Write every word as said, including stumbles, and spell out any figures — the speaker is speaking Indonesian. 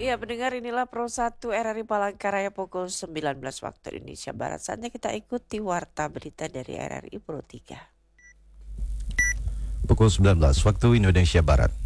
Iya, pendengar inilah Pro satu R R I Palangkaraya pukul sembilan belas waktu Indonesia Barat. Saatnya kita ikuti warta berita dari R R I Pro tiga. Pukul sembilan belas waktu Indonesia Barat.